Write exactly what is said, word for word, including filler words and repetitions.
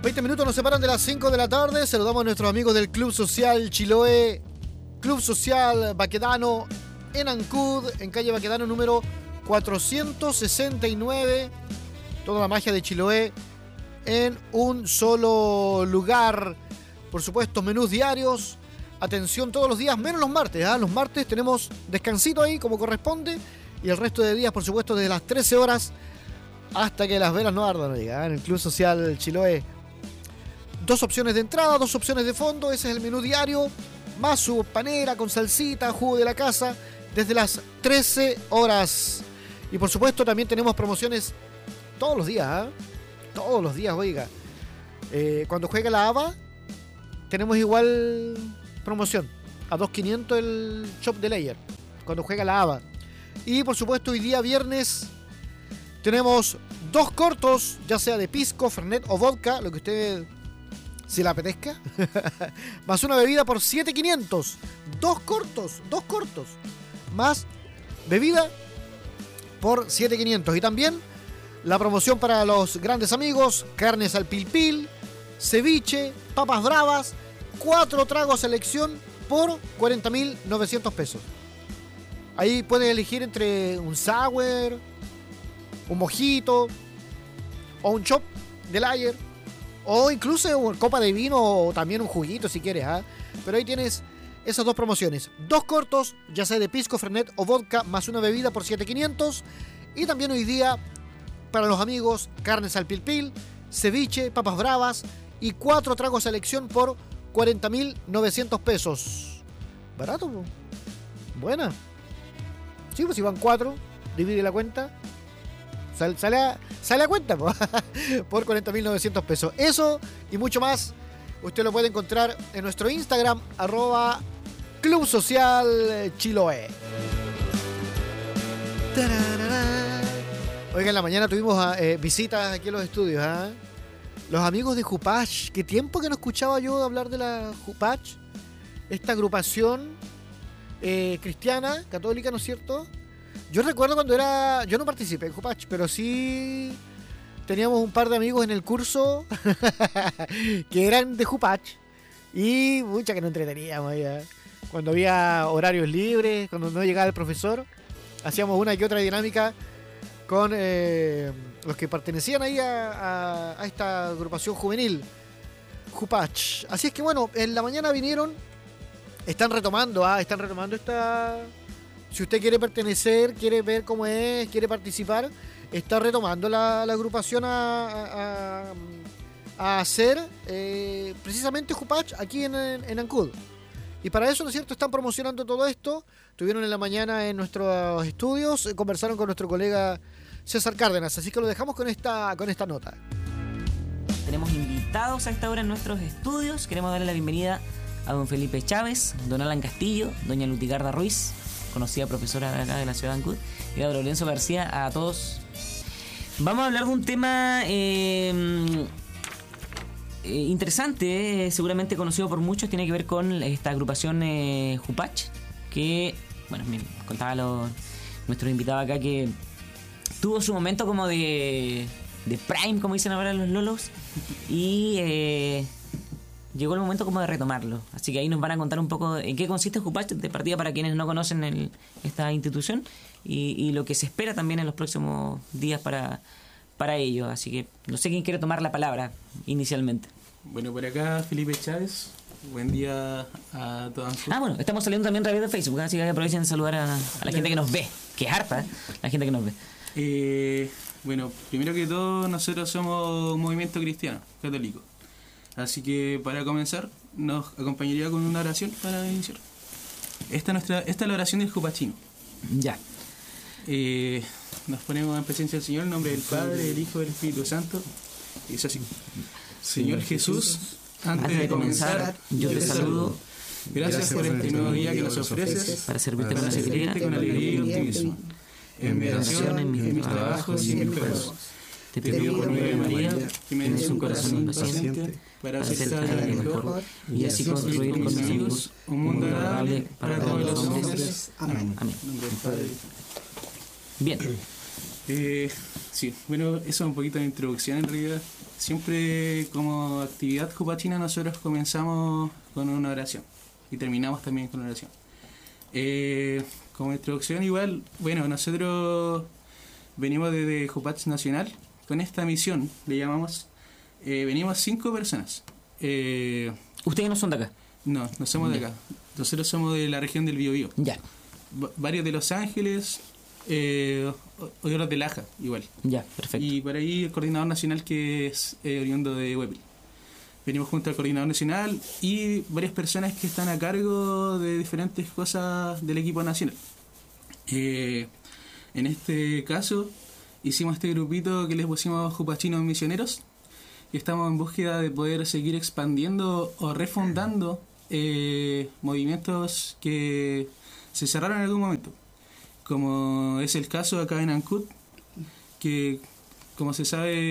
veinte minutos nos separan de las cinco de la tarde. Saludamos a nuestros amigos del Club Social Chiloé, Club Social Baquedano en Ancud, en calle Baquedano número cuatrocientos sesenta y nueve. Toda la magia de Chiloé en un solo lugar. Por supuesto, menús diarios. Atención todos los días, menos los martes. ¿eh? Los martes tenemos descansito ahí como corresponde. Y el resto de días, por supuesto, desde las trece horas hasta que las velas no ardan, oiga, en el Club Social Chiloé. Dos opciones de entrada, dos opciones de fondo. Ese es el menú diario. Más su panera con salsita, jugo de la casa. Desde las trece horas. Y por supuesto también tenemos promociones todos los días. ¿eh? Todos los días, oiga. Eh, cuando juega la A B A, tenemos igual promoción. A dos mil quinientos el shop de Layer. Cuando juega la A B A. Y por supuesto hoy día viernes tenemos dos cortos. Ya sea de pisco, fernet o vodka. Lo que usted... si le apetezca. Más una bebida por siete mil quinientos. Dos cortos. Dos cortos. Más bebida por siete mil quinientos. Y también la promoción para los grandes amigos. Carnes al pil pil. Ceviche. Papas bravas. Cuatro tragos selección por cuarenta mil novecientos pesos. Ahí pueden elegir entre un sour, un mojito o un chop de Layer. O incluso una copa de vino o también un juguito si quieres. ¿eh? Pero ahí tienes esas dos promociones. Dos cortos, ya sea de pisco, fernet o vodka, más una bebida por siete mil quinientos. Y también hoy día, para los amigos, carnes al pil pil, ceviche, papas bravas y cuatro tragos a elección por cuarenta mil novecientos pesos. Barato, ¿no? Buena. Sí, pues si van cuatro, divide la cuenta. Sale, sale, a, sale a cuenta po. Por cuarenta mil novecientos pesos. Eso y mucho más usted lo puede encontrar en nuestro Instagram, arroba Club Social Chiloé. Oiga, en la mañana tuvimos eh, visitas aquí en los estudios. ¿eh? Los amigos de Jupach. Qué tiempo que no escuchaba yo hablar de la Jupach. Esta agrupación eh, cristiana, católica, ¿no es cierto? Yo recuerdo cuando era... Yo no participé en Jupach, pero sí teníamos un par de amigos en el curso que eran de Jupach. Y mucha que nos entreteníamos ya. Cuando había horarios libres, cuando no llegaba el profesor, hacíamos una que otra dinámica con eh, los que pertenecían ahí a, a, a esta agrupación juvenil, Jupach. Así es que bueno, en la mañana vinieron, están retomando, ah, están retomando esta... Si usted quiere pertenecer, quiere ver cómo es, quiere participar, está retomando la, la agrupación a, a, a hacer eh, precisamente Jupach aquí en, en, en Ancud. Y para eso, ¿no es cierto?, están promocionando todo esto. Estuvieron en la mañana en nuestros estudios, eh, conversaron con nuestro colega César Cárdenas. Así que lo dejamos con esta, con esta nota. Tenemos invitados a esta hora en nuestros estudios. Queremos darle la bienvenida a don Felipe Chávez, don Alan Castillo, doña Lutigarda Ruiz, conocida profesora de acá de la ciudad de Ancud, y a don Lorenzo García. A todos. Vamos a hablar de un tema eh, eh, interesante, eh, seguramente conocido por muchos. Tiene que ver con esta agrupación eh, Jupach, que, bueno, me contaba los, nuestros invitados acá que tuvo su momento como de, de prime, como dicen ahora los lolos, y eh, llegó el momento como de retomarlo. Así que ahí nos van a contar un poco en qué consiste Jupach, de partida para quienes no conocen el, esta institución, y, y lo que se espera también en los próximos días para, para ello. Así que no sé quién quiere tomar la palabra inicialmente. Bueno, por acá Felipe Chávez. Buen día a todos. Ah, bueno, estamos saliendo también a través de Facebook, así que aprovechen de saludar a, a la gente que nos ve, que es harta, ¿eh? La gente que nos ve. Eh, bueno, primero que todo, nosotros somos un movimiento cristiano, católico. Así que para comenzar, nos acompañaría con una oración para iniciar. Esta, nuestra, esta es la oración del Jupachino. Ya. Eh, nos ponemos en presencia del Señor, en nombre del Padre, del Hijo y del Espíritu Santo. Y es así. Señor Jesús, antes, antes de comenzar, yo te saludo. Gracias por este nuevo día que nos ofreces para servirte con alegría, con alegría y optimismo. En mi oración, en mis trabajos y en mis juegos. Te pido por medio de María que me des un corazón impaciente para hacer cada día mejor y así construir con mis amigos un mundo agradable para todos los hombres. Amén. Amén. Bien. Eh, sí, bueno, eso es un poquito de introducción en realidad. Siempre como actividad jupachina nosotros comenzamos con una oración y terminamos también con una oración. Eh, como introducción igual, bueno, nosotros venimos desde Jupach Nacional con esta misión, le llamamos, eh, venimos cinco personas. Eh, ¿Ustedes no son de acá? No, no somos de acá. Nosotros somos de la región del Biobío. Ya. Va- varios de Los Ángeles, eh, otros de Laja, igual. Ya, perfecto. Y por ahí el coordinador nacional que es eh, oriundo de Huepil. Venimos junto al coordinador nacional y varias personas que están a cargo de diferentes cosas del equipo nacional. Eh, en este caso hicimos este grupito que les pusimos Jupachinos Misioneros y estamos en búsqueda de poder seguir expandiendo o refundando eh, movimientos que se cerraron en algún momento, como es el caso acá en Ancud, que como se sabe